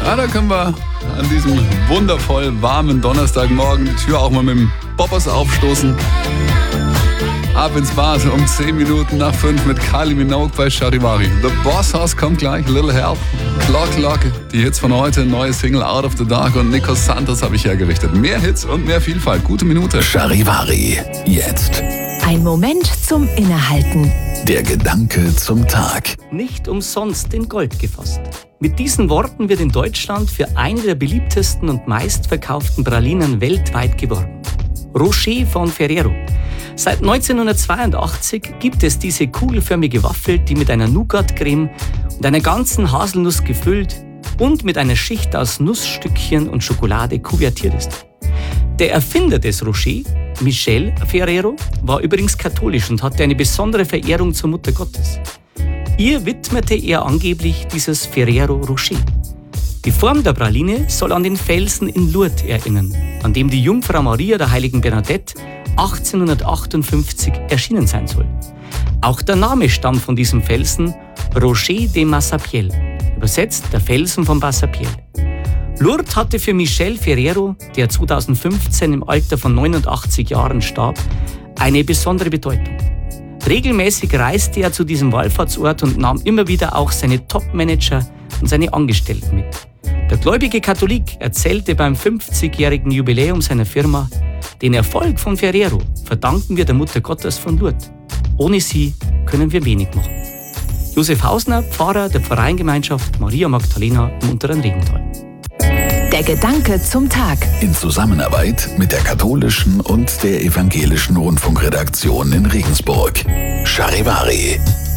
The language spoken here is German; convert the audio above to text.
Da können wir an diesem wundervoll warmen Donnerstagmorgen die Tür auch mal mit dem Boppers aufstoßen. Ab ins Bad um 10 Minuten nach 5 mit Kylie Minogue bei Charivari. The Boss House kommt gleich, Little Help, Clock, die Hits von heute, neue Single Out of the Dark und Nico Santos habe ich hergerichtet. Mehr Hits und mehr Vielfalt, gute Minute. Charivari, jetzt. Ein Moment zum Innehalten. Der Gedanke zum Tag. Nicht umsonst in Gold gefasst. Mit diesen Worten wird in Deutschland für eine der beliebtesten und meistverkauften Pralinen weltweit geworben. Rocher von Ferrero. Seit 1982 gibt es diese kugelförmige Waffel, die mit einer Nougat-Creme und einer ganzen Haselnuss gefüllt und mit einer Schicht aus Nussstückchen und Schokolade kuvertiert ist. Der Erfinder des Rocher, Michel Ferrero, war übrigens katholisch und hatte eine besondere Verehrung zur Mutter Gottes. Ihr widmete er angeblich dieses Ferrero Rocher. Die Form der Praline soll an den Felsen in Lourdes erinnern, an dem die Jungfrau Maria der heiligen Bernadette 1858 erschienen sein soll. Auch der Name stammt von diesem Felsen, Rocher de Massapiel, übersetzt der Felsen von Massapiel. Lourdes hatte für Michel Ferrero, der 2015 im Alter von 89 Jahren starb, eine besondere Bedeutung. Regelmäßig reiste er zu diesem Wallfahrtsort und nahm immer wieder auch seine Top-Manager und seine Angestellten mit. Der gläubige Katholik erzählte beim 50-jährigen Jubiläum seiner Firma: Den Erfolg von Ferrero verdanken wir der Mutter Gottes von Lourdes. Ohne sie können wir wenig machen. Josef Hausner, Pfarrer der Pfarreiengemeinschaft Maria Magdalena im Unteren Regental. Der Gedanke zum Tag. In Zusammenarbeit mit der katholischen und der evangelischen Rundfunkredaktion in Regensburg. Charivari.